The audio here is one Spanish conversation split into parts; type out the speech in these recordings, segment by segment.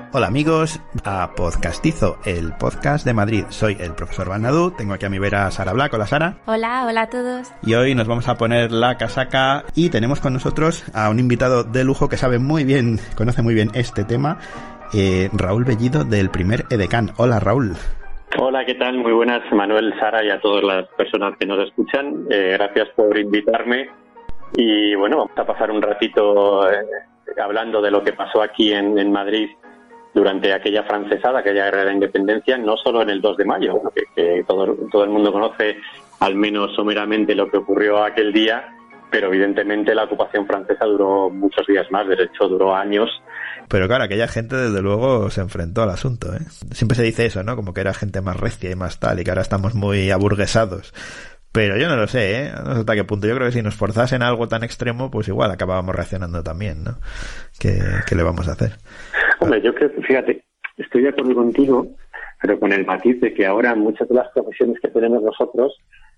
Hola amigos, a Podcastizo, el podcast de Madrid. Soy el profesor Balnadú, tengo aquí a mi vera a Sara Black. Hola Sara. Hola a todos. Y hoy nos vamos a poner la casaca y tenemos con nosotros a un invitado de lujo que sabe muy bien, conoce muy bien este tema, Raúl Bellido del primer Edecán. Hola Raúl. Hola, ¿qué tal? Muy buenas, Manuel, Sara y a todas las personas que nos escuchan. Gracias por invitarme y bueno, vamos a pasar un ratito hablando de lo que pasó aquí en Madrid durante aquella francesada, aquella guerra de la independencia, no solo en el 2 de mayo, que todo el mundo conoce al menos someramente lo que ocurrió aquel día, pero evidentemente la ocupación francesa duró muchos días más, de hecho duró años. Pero claro, aquella gente desde luego se enfrentó al asunto, ¿eh? Siempre se dice eso, ¿no? Como que era gente más recia y más tal, y que ahora estamos muy aburguesados. Pero yo no lo sé, ¿eh? No sé hasta qué punto. Yo creo que si nos forzasen algo tan extremo, pues igual acabábamos reaccionando también, ¿no? ¿Qué le vamos a hacer? Hombre, yo creo que, fíjate, estoy de acuerdo contigo, pero con el matiz de que ahora muchas de las profesiones que tenemos nosotros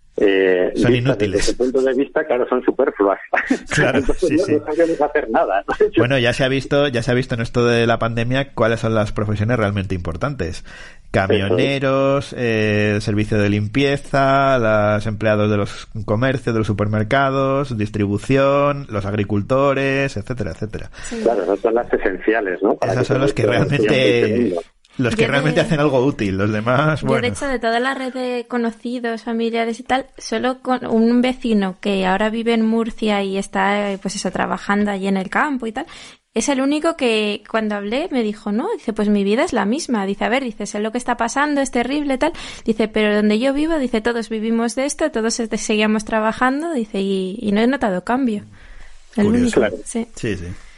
son inútiles. Desde ese punto de vista, claro, son superfluas. Claro, entonces sí, no sabemos hacer nada, ¿no? Bueno, ya se ha visto en esto de la pandemia cuáles son las profesiones realmente importantes. Camioneros, servicio de limpieza, los empleados de los comercios, de los supermercados, distribución, los agricultores, etcétera, etcétera. Sí. Claro, esas son las esenciales, ¿no? Esas son los que realmente... Los que realmente hacen algo útil, los demás, bueno. Yo, de hecho, de toda la red de conocidos, familiares y tal, solo con un vecino que ahora vive en Murcia y está, pues eso, trabajando allí en el campo y tal, es el único que cuando hablé me dijo, no, dice, pues mi vida es la misma. Dice, a ver, dice, sé lo que está pasando, es terrible, tal. Dice, pero donde yo vivo, dice, todos vivimos de esto, todos seguíamos trabajando, dice, y no he notado cambio. El curioso, único, claro. Sí. Sí.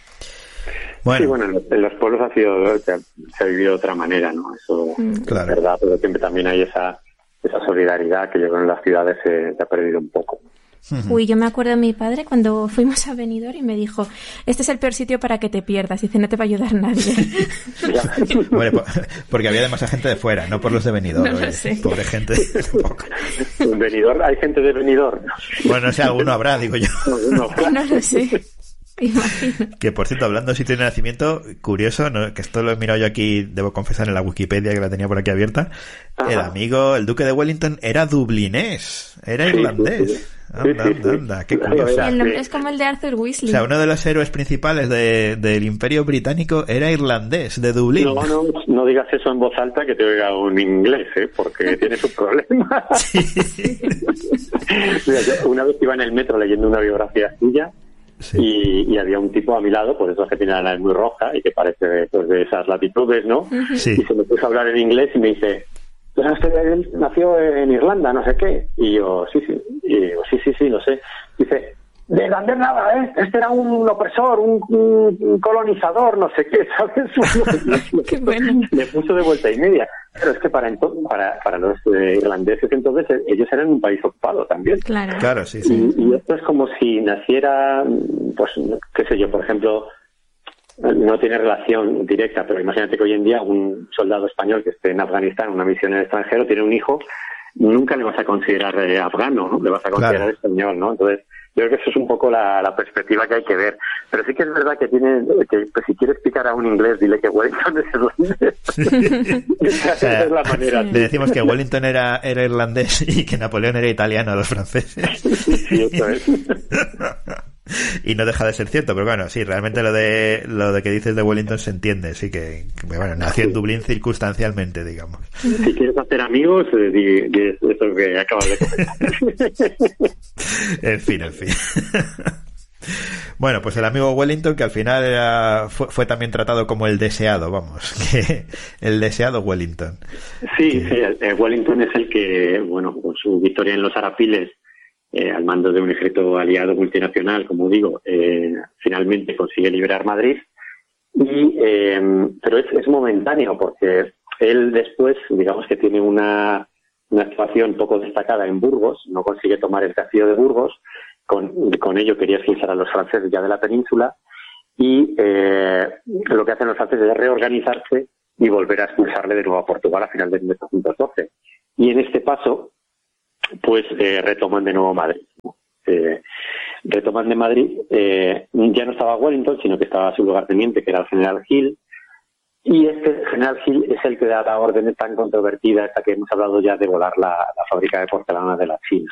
Bueno. Sí, bueno, en los pueblos se ha vivido de otra manera, ¿no? Eso claro. Es verdad, pero siempre también hay esa solidaridad que yo creo en las ciudades se ha perdido un poco. Uy, yo me acuerdo de mi padre cuando fuimos a Benidorm y me dijo, este es el peor sitio para que te pierdas. Dice, no te va a ayudar nadie. Bueno, porque había demasiada gente de fuera, no por los de Benidorm. No lo sé. Pobre gente. ¿En Benidorm hay gente de Benidorm? Bueno, no sé, alguno habrá, digo yo. No lo sé. Imagino. Que por cierto, hablando de sitio de nacimiento, curioso, ¿no? Que esto lo he mirado yo aquí, debo confesar, en la Wikipedia, que la tenía por aquí abierta. Ajá. El duque de Wellington era dublinés, era irlandés. Anda, qué curioso. Y el nombre es como el de Arthur Weasley. O sea, uno de los héroes principales del Imperio Británico era irlandés, de Dublín. No digas eso en voz alta, que te oiga un inglés, porque tiene sus problemas. Sí. Mira, yo una vez iba en el metro leyendo una biografía suya. Sí. Y había un tipo a mi lado, por eso que tiene la nariz muy roja y que parece pues de esas latitudes, ¿no? Sí. Y se me puso a hablar en inglés y me dice, pues él nació en Irlanda, no sé qué. Y yo, sí. Y digo, sí, lo sé. Dice, de irlandés nada, ¿eh? Este era un opresor, un colonizador, no sé qué, ¿sabes? Qué bueno. Me puso de vuelta y media. Pero es que para los irlandeses entonces ellos eran un país ocupado también. Claro, sí. Y esto es como si naciera, pues, qué sé yo, por ejemplo, no tiene relación directa, pero imagínate que hoy en día un soldado español que esté en Afganistán, una misión en el extranjero, tiene un hijo, nunca le vas a considerar afgano, ¿no? Le vas a considerar español, ¿no? Entonces, yo creo que eso es un poco la perspectiva que hay que ver. Pero sí que es verdad que pues, si quieres explicar a un inglés, dile que Wellington es irlandés. Esa es la manera. Le decimos que Wellington era irlandés y que Napoleón era italiano a los franceses. Sí, eso es. Y no deja de ser cierto, pero bueno, sí, realmente lo de que dices de Wellington se entiende, sí que bueno, nació en Dublín circunstancialmente, digamos. Si quieres hacer amigos, di eso que acabas de comentar. En fin. Bueno, pues el amigo Wellington, que al final fue también tratado como el deseado, vamos, que el deseado Wellington. Sí, Wellington es el que, bueno, con su victoria en los Arapiles, al mando de un ejército aliado multinacional, como digo, finalmente consigue liberar Madrid, pero es momentáneo, porque él después, digamos que tiene una actuación poco destacada en Burgos, no consigue tomar el castillo de Burgos, con ello quería expulsar a los franceses ya de la península, y lo que hacen los franceses es reorganizarse y volver a expulsarle de nuevo a Portugal a final de 1812. Y en este paso, pues retoman de nuevo Madrid. Retoman de Madrid, ya no estaba Wellington, sino que estaba su lugarteniente, que era el general Hill, Y este General Hill es el que da la orden tan controvertida, esta que hemos hablado ya, de volar la fábrica de porcelana de la China.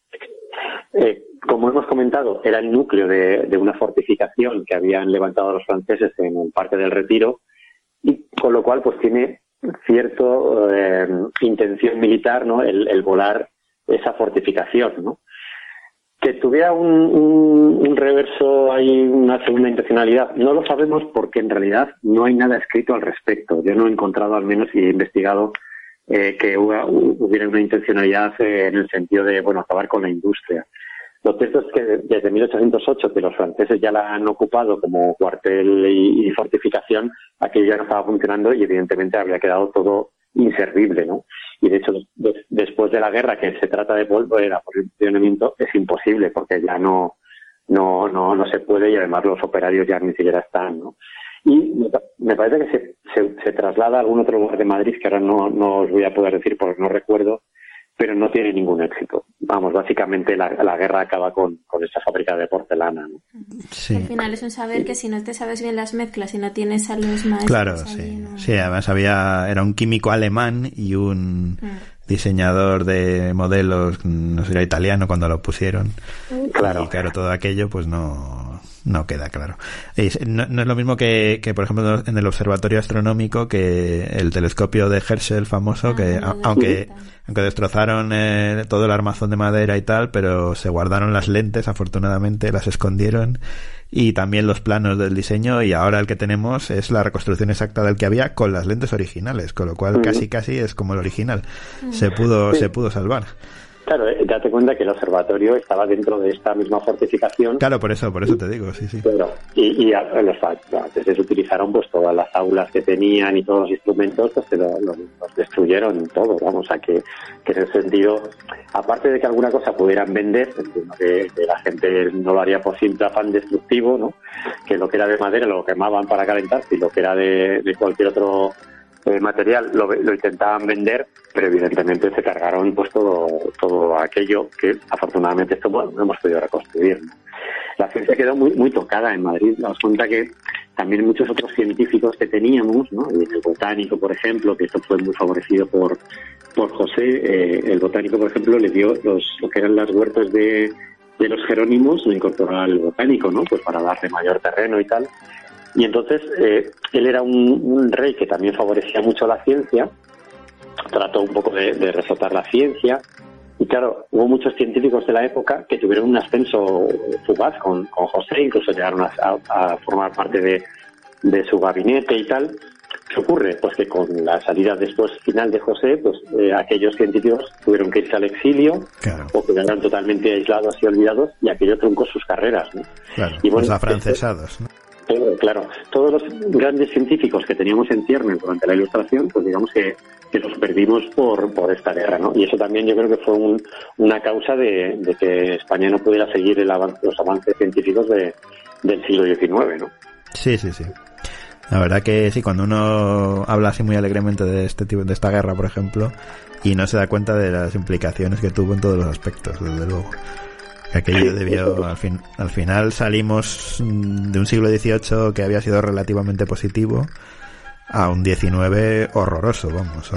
Como hemos comentado, era el núcleo de una fortificación que habían levantado los franceses en el Parque del Retiro, y con lo cual pues tiene cierto intención militar, ¿no? El volar esa fortificación, ¿no? Que tuviera un reverso, hay una segunda intencionalidad, no lo sabemos porque en realidad no hay nada escrito al respecto. Yo no he encontrado, al menos, y he investigado que hubiera una intencionalidad en el sentido de, bueno, acabar con la industria. Lo cierto es que desde 1808, que los franceses ya la han ocupado como cuartel y fortificación, aquello ya no estaba funcionando y evidentemente habría quedado todo inservible, ¿no? Y de hecho, después de la guerra, que se trata de volver a posicionamiento, es imposible porque ya no se puede, y además los operarios ya ni siquiera están, ¿no? Y me parece que se traslada a algún otro lugar de Madrid, que ahora no os voy a poder decir porque no recuerdo, pero no tiene ningún éxito. Vamos, básicamente la guerra acaba con esta fábrica de porcelana, ¿no? Sí. Al final es un saber que si no te sabes bien las mezclas y no tienes a los maestros... Claro, sí. No... Sí, además era un químico alemán y un diseñador de modelos, no sé, era italiano cuando lo pusieron. Claro. Y claro, todo aquello pues no queda claro. No es lo mismo que, por ejemplo, en el observatorio astronómico, que el telescopio de Herschel famoso, que aunque destrozaron todo el armazón de madera y tal, pero se guardaron las lentes, afortunadamente, las escondieron, y también los planos del diseño, y ahora el que tenemos es la reconstrucción exacta del que había con las lentes originales, con lo cual casi es como el original. Se pudo salvar. Claro, date cuenta que el observatorio estaba dentro de esta misma fortificación. Claro, por eso te digo, sí. Pero, y los franceses utilizaron pues todas las aulas que tenían y todos los instrumentos, pues los destruyeron todo, vamos, a que en ese sentido, aparte de que alguna cosa pudieran vender, que la gente no lo haría por simple afán destructivo, ¿no? Que lo que era de madera lo quemaban para calentarse, y lo que era de cualquier otro material lo intentaban vender, pero evidentemente se cargaron pues todo aquello que afortunadamente esto, bueno, no hemos podido reconstruir, ¿no? La ciencia quedó muy tocada en Madrid. Nos cuenta que también muchos otros científicos que teníamos, ¿no? El botánico, por ejemplo, que esto fue muy favorecido por José, el botánico, por ejemplo, le dio lo que eran las huertas de los Jerónimos, lo incorporó al botánico, ¿no? Pues para darle mayor terreno y tal. Y entonces él era un rey que también favorecía mucho la ciencia, trató un poco de resaltar la ciencia, y claro, hubo muchos científicos de la época que tuvieron un ascenso fugaz con José, incluso llegaron a formar parte de su gabinete y tal. ¿Qué ocurre? Pues que con la salida después final de José, pues aquellos científicos tuvieron que irse al exilio, claro, o quedaron totalmente aislados y olvidados, y aquello truncó sus carreras, ¿no? Claro, y bueno, los afrancesados, ¿no? Claro, todos los grandes científicos que teníamos en ciernes durante la Ilustración, pues digamos que los perdimos por esta guerra, ¿no? Y eso también yo creo que fue una causa de que España no pudiera seguir los avances científicos del siglo XIX, ¿no? Sí. La verdad que sí, cuando uno habla así muy alegremente de esta guerra, por ejemplo, y no se da cuenta de las implicaciones que tuvo en todos los aspectos, desde luego. Aquello debió, al final salimos de un siglo XVIII que había sido relativamente positivo a un XIX horroroso.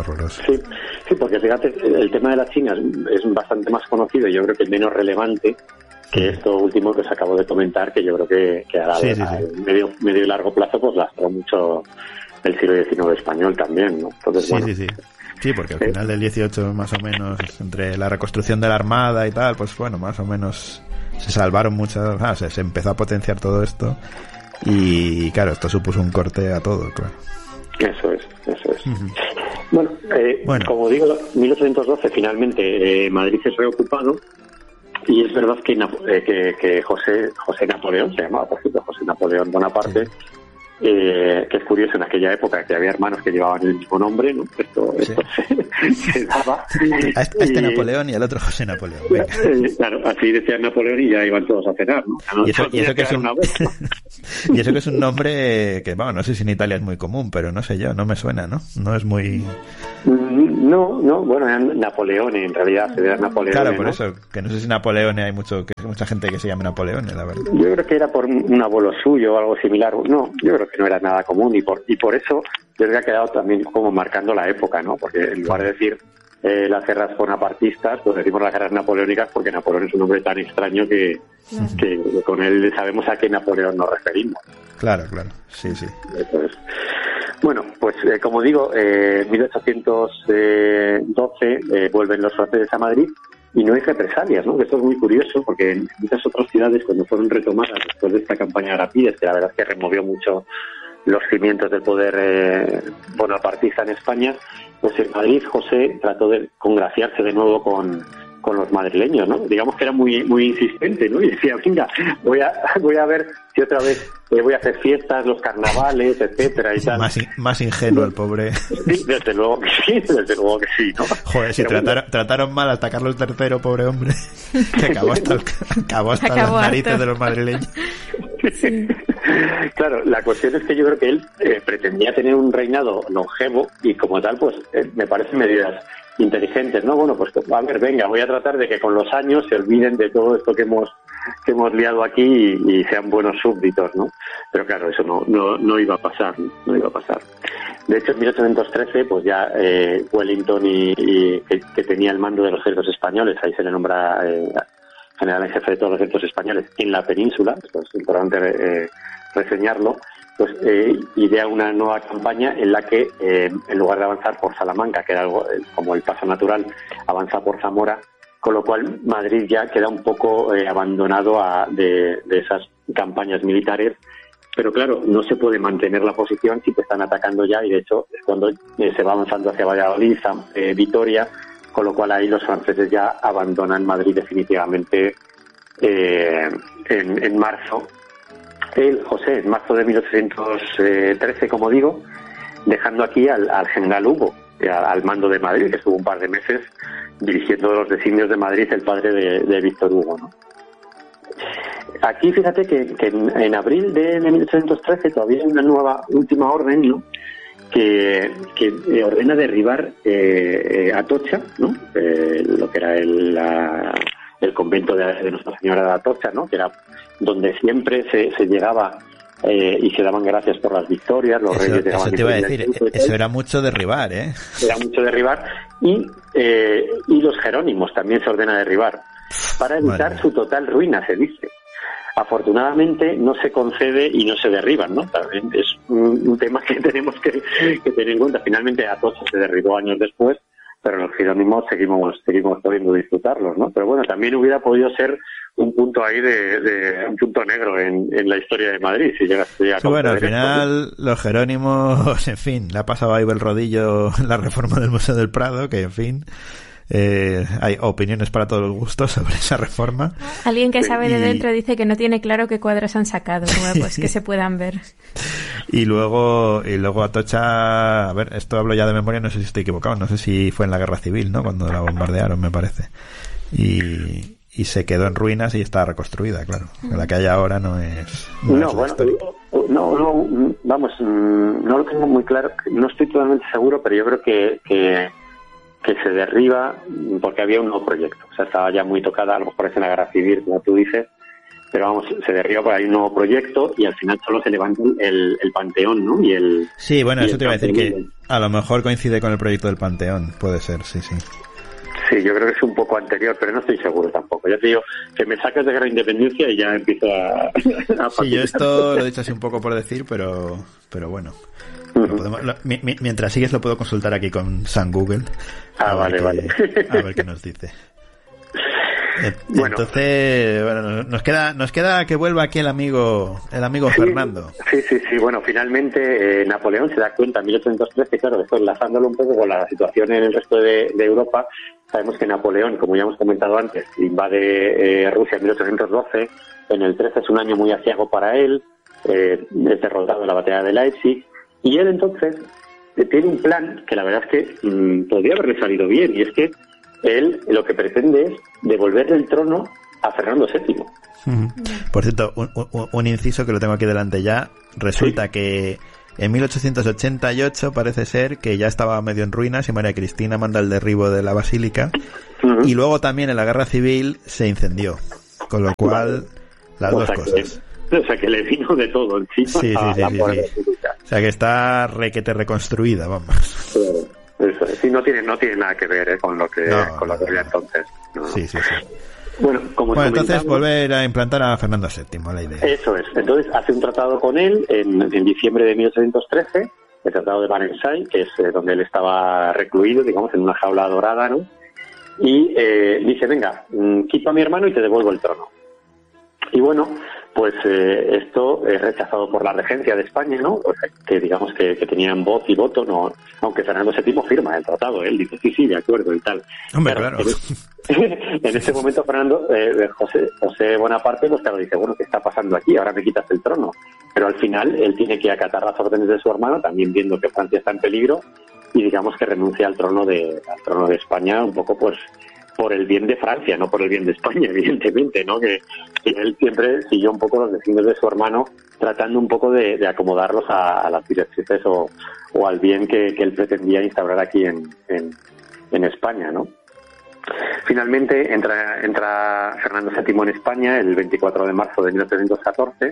Sí, porque fíjate, el tema de las chinas es bastante más conocido, yo creo que menos relevante que esto último que os acabo de comentar, que yo creo que a medio y largo plazo pues lastró mucho el siglo XIX español también, ¿no? Entonces, Sí, porque al final del 18 más o menos, entre la reconstrucción de la Armada y tal, pues bueno, más o menos se salvaron muchas, se empezó a potenciar todo esto, y claro, esto supuso un corte a todo, claro. Eso es. Bueno, como digo, 1812 finalmente Madrid es reocupado, y es verdad que José Napoleón, se llamaba, por cierto, José Napoleón Bonaparte, sí. Que es curioso, en aquella época que había hermanos que llevaban el mismo nombre, ¿no? Esto se daba. A este Napoleón y al otro José Napoleón. Claro, así decían Napoleón y ya iban todos a cenar, ¿no? Y eso que es un nombre que, bueno, no sé si en Italia es muy común, pero no sé yo, no me suena, ¿no? No es muy... No, bueno, era Napoleón, en realidad, se era Napoleón. Claro, por eso, que no sé si Napoleón hay mucha gente que se llama Napoleón, la verdad. Yo creo que era por un abuelo suyo o algo similar. No, yo creo creo que no era nada común, y por eso yo creo que ha quedado también como marcando la época, ¿no? Porque en lugar de decir las guerras bonapartistas, pues decimos las guerras napoleónicas, porque Napoleón es un nombre tan extraño que con él sabemos a qué Napoleón nos referimos. Claro, sí. Entonces, bueno, pues como digo, 1812 vuelven los franceses a Madrid y no hay represalias, ¿no? Esto es muy curioso porque en muchas otras ciudades, cuando fueron retomadas después de esta campaña de Arapiles, que la verdad es que removió mucho los cimientos del poder bonapartista en España, pues en Madrid José trató de congraciarse de nuevo con los madrileños, ¿no? Digamos que era muy insistente, ¿no? Y decía, venga, voy a ver si otra vez voy a hacer fiestas, los carnavales, etcétera y tal. Más ingenuo el pobre. Sí, desde luego que sí, ¿no? Joder, si trataron mal hasta Carlos III, pobre hombre, que acabó hasta las narices de los madrileños. Sí. Claro, la cuestión es que yo creo que él pretendía tener un reinado longevo y como tal, pues me parecen medidas inteligentes, ¿no? Bueno, pues a ver, venga, voy a tratar de que con los años se olviden de todo esto que hemos liado aquí y sean buenos súbditos, ¿no? Pero claro, eso no iba a pasar, no iba a pasar. De hecho, en 1813, pues ya Wellington que tenía el mando de los ejércitos españoles, ahí se le nombra general en jefe de todos los ejércitos españoles en la península, esto es importante reseñarlo, pues idea una nueva campaña en la que en lugar de avanzar por Salamanca, que era algo como el paso natural, avanza por Zamora, con lo cual Madrid ya queda un poco abandonado de esas campañas militares, pero claro, no se puede mantener la posición si te están atacando ya, y de hecho es cuando se va avanzando hacia Valladolid, Vitoria, con lo cual ahí los franceses ya abandonan Madrid definitivamente en marzo. José, en marzo de 1813, como digo, dejando aquí al general Hugo, al mando de Madrid, que estuvo un par de meses dirigiendo los designios de Madrid, el padre de Víctor Hugo, ¿no? Aquí fíjate que en abril de 1813 todavía hay una nueva última orden, ¿no? que ordena derribar Atocha, ¿no? Lo que era el convento de Nuestra Señora de Atocha, ¿no? Que era donde siempre se llegaba y se daban gracias por las victorias, los reyes llegaban. Eso te iba a decir, eso era mucho derribar, ¿eh? Era mucho derribar, y los jerónimos también se ordena derribar, para evitar su total ruina, se dice. Afortunadamente no se concede y no se derriban, ¿no? También es un tema que tenemos que tener en cuenta. Finalmente Atocha se derribó años después, pero los jerónimos seguimos pudiendo disfrutarlos, ¿no? Pero bueno, también hubiera podido ser un punto ahí de un punto negro en la historia de Madrid, si llegase a... Sí, bueno, al final los jerónimos, en fin, le ha pasado a Ibel Rodillo la reforma del Museo del Prado, que en fin... hay opiniones para todos los gustos sobre esa reforma. Alguien que sabe de dentro dice que no tiene claro qué cuadros han sacado, pues que se puedan ver. Y luego Atocha, a ver, esto hablo ya de memoria, no sé si estoy equivocado, no sé si fue en la Guerra Civil, ¿no? Cuando la bombardearon, me parece. Y se quedó en ruinas y está reconstruida, claro. La que hay ahora no es bueno, vamos, no lo tengo muy claro, no estoy totalmente seguro, pero yo creo que se derriba porque había un nuevo proyecto. O sea, estaba ya muy tocada, a lo mejor es en la Guerra Civil, como tú dices, pero vamos, se derriba porque hay un nuevo proyecto y al final solo se levanta el Panteón, ¿no? Sí, bueno, eso te iba a decir, que a lo mejor coincide con el proyecto del Panteón, puede ser, sí. Sí, yo creo que es un poco anterior, pero no estoy seguro tampoco. Ya te digo, que me saques de Guerra Independencia y ya empiezo a sí, yo esto lo he dicho así un poco por decir, pero bueno. Mientras sigues lo puedo consultar aquí con San Google. Vale. A ver qué nos dice. Entonces, bueno, nos queda que vuelva aquí el amigo Fernando. Sí. Bueno, finalmente Napoleón se da cuenta en 1813, claro, después enlazándolo un poco con la situación en el resto de Europa. Sabemos que Napoleón, como ya hemos comentado antes, invade Rusia en 1812. En el 13 es un año muy aciago para él, es derrotado en la batalla de Leipzig. Y él entonces tiene un plan que la verdad es que podría haberle salido bien, y es que él lo que pretende es devolverle el trono a Fernando VII. Por cierto, un inciso que lo tengo aquí delante ya. Resulta que en 1888 parece ser que ya estaba medio en ruinas y María Cristina manda el derribo de la basílica, y luego también en la Guerra Civil se incendió, con lo cual las dos cosas. O sea, que le vino de todo encima. Sí. O sea, que está reconstruida, vamos. Claro, eso. Sí, no tiene nada que ver con lo que había entonces. No. Sí. Bueno, entonces volver a implantar a Fernando VII, la idea. Eso es. Entonces hace un tratado con él en diciembre de 1813, el Tratado de Versailles, que es donde él estaba recluido, digamos, en una jaula dorada, ¿no? Y dice, venga, quito a mi hermano y te devuelvo el trono. Y bueno, pues esto es rechazado por la regencia de España, ¿no? O sea, que digamos que tenían voz y voto, no, aunque Fernando VII firma el tratado, él dice sí, de acuerdo y tal. Hombre, claro. En ese momento José Bonaparte, pues claro, dice, bueno, ¿qué está pasando aquí? Ahora me quitas el trono. Pero al final él tiene que acatar las órdenes de su hermano, también viendo que Francia está en peligro, y digamos que renuncia al trono de España, un poco pues por el bien de Francia, no por el bien de España, evidentemente, ¿no? Que él siempre siguió un poco los designios de su hermano, tratando un poco de acomodarlos a las directrices o al bien que él pretendía instaurar aquí en España, ¿no? Finalmente entra Fernando VII en España el 24 de marzo de 1814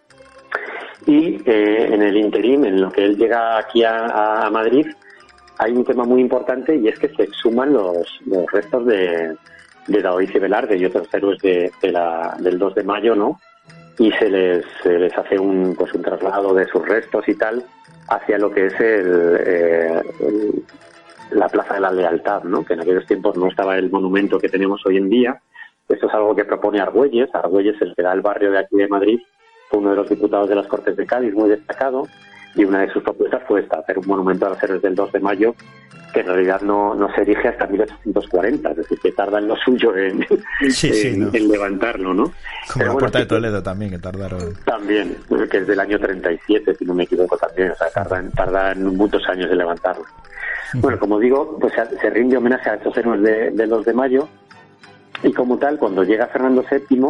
y en el interín, en lo que él llega aquí a Madrid, hay un tema muy importante y es que se exhuman los restos de Daoiz y Velarde y otros héroes del 2 de mayo, ¿no? Y se les hace un traslado de sus restos y tal hacia lo que es la Plaza de la Lealtad, ¿no? Que en aquellos tiempos no estaba el monumento que tenemos hoy en día. Esto es algo que propone Argüelles. Argüelles, el que da el barrio de aquí de Madrid, fue uno de los diputados de las Cortes de Cádiz, muy destacado, y una de sus propuestas fue hacer un monumento a los héroes del 2 de mayo, que en realidad no se erige hasta 1840, es decir, que tarda en lo suyo en levantarlo, ¿no? Como la Puerta de Toledo también, que tardaron. También, que es del año 37, si no me equivoco también, o sea, tardan muchos años en levantarlo. Bueno, como digo, pues se rinde homenaje a estos héroes del 2 de mayo, y como tal, cuando llega Fernando VII,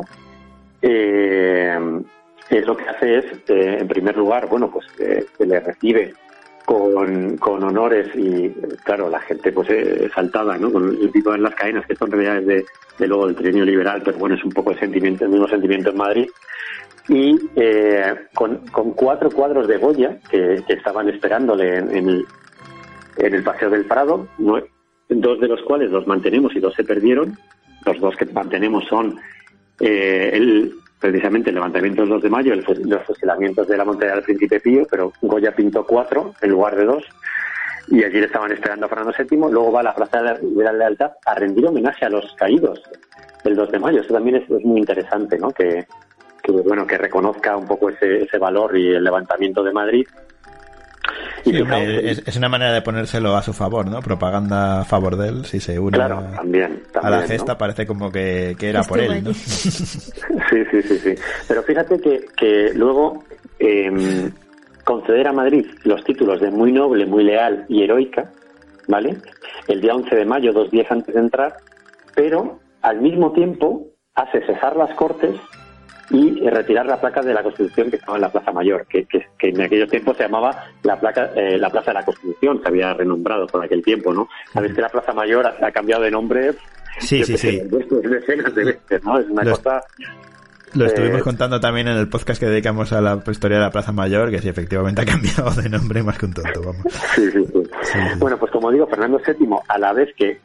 lo que hace es, en primer lugar, bueno, pues se le recibe con honores y, claro, la gente pues exaltada, ¿no? Con el tipo en las cadenas, que son realidades de luego del trienio liberal, pero bueno, es un poco el mismo sentimiento en Madrid. Y con 4 cuadros de Goya que estaban esperándole en el Paseo del Prado, 2 de los cuales los mantenemos y 2 se perdieron. Los 2 que mantenemos son precisamente el levantamiento del 2 de mayo, los fusilamientos de la montaña del Príncipe Pío, pero Goya pintó 4 en lugar de 2, y allí le estaban esperando a Fernando VII. Luego va a la Plaza de la Lealtad a rendir homenaje a los caídos del 2 de mayo. Eso también es muy interesante, ¿no? Que reconozca un poco ese valor y el levantamiento de Madrid. Y sí, es una manera de ponérselo a su favor, ¿no? Propaganda a favor de él, si se une también, a la gesta, ¿no? Parece como que era por él, ¿no? Sí. Pero fíjate que luego conceder a Madrid los títulos de muy noble, muy leal y heroica, ¿vale? El día 11 de mayo, 2 días antes de entrar, pero al mismo tiempo hace cesar las Cortes y retirar la placa de la Constitución que estaba en la Plaza Mayor, que en aquellos tiempos se llamaba la Plaza de la Constitución, se había renombrado por aquel tiempo, ¿no? Sabes que la Plaza Mayor ha cambiado de nombre. Sí. Decenas de veces, ¿no? Es una cosa. Lo estuvimos contando también en el podcast que dedicamos a la historia de la Plaza Mayor, que sí, efectivamente ha cambiado de nombre más que un tonto, vamos. Sí. Bueno, pues como digo, Fernando VII, a la vez que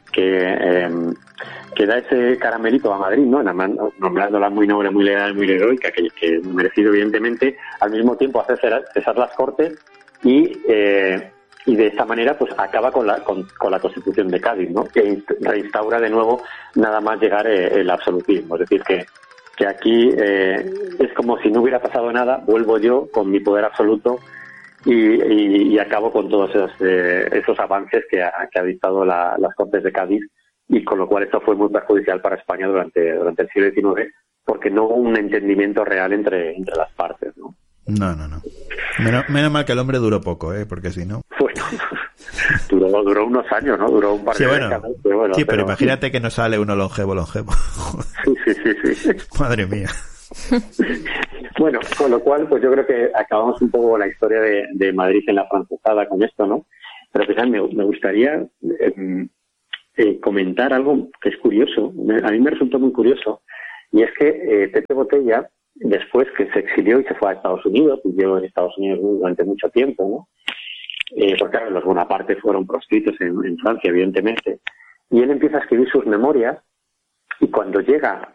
da ese caramelito a Madrid, ¿no? Nombrándola muy noble, muy leal, muy heroica, que merecido evidentemente, al mismo tiempo hace cesar las Cortes y de esta manera pues acaba con la Constitución de Cádiz, ¿no? Que reinstaura de nuevo nada más llegar el absolutismo, es decir que aquí es como si no hubiera pasado nada, vuelvo yo con mi poder absoluto y acabo con todos esos avances que ha dictado las Cortes de Cádiz, y con lo cual esto fue muy perjudicial para España durante el siglo XIX, porque no hubo un entendimiento real entre las partes, ¿no? No. Menos mal que el hombre duró poco, porque si no... Bueno, duró unos años, ¿no? Duró un par de décadas. Pero imagínate que no sale uno longevo. Sí. Madre mía. Bueno, con lo cual, pues yo creo que acabamos un poco la historia de Madrid en la francesada con esto, ¿no? Pero quizás me gustaría comentar algo que es curioso. A mí me resultó muy curioso, y es que Pepe Botella después que se exilió y se fue a Estados Unidos, vivió en Estados Unidos durante mucho tiempo, ¿no? Porque claro, los Bonaparte fueron proscritos en Francia, evidentemente. Y él empieza a escribir sus memorias, y cuando llega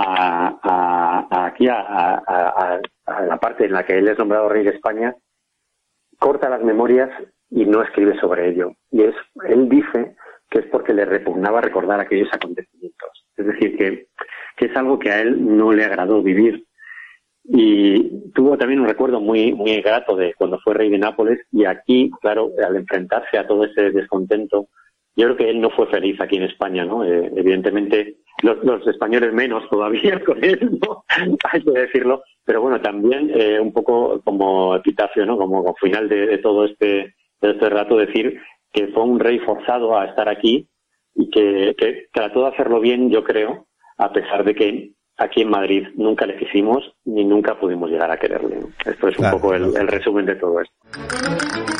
aquí a la parte en la que él es nombrado rey de España, corta las memorias y no escribe sobre ello. Y él dice que es porque le repugnaba recordar aquellos acontecimientos. Es decir, que es algo que a él no le agradó vivir. Y tuvo también un recuerdo muy, muy grato de cuando fue rey de Nápoles, y aquí, claro, al enfrentarse a todo ese descontento, yo creo que él no fue feliz aquí en España, ¿no? Evidentemente, los españoles menos todavía con él, ¿no? Hay que decirlo. Pero bueno, también un poco como epitafio, ¿no? Como final de todo este rato, decir que fue un rey forzado a estar aquí y que trató de hacerlo bien, yo creo, a pesar de que aquí en Madrid nunca le quisimos ni nunca pudimos llegar a quererle, ¿no? Esto es un poco el resumen de todo esto.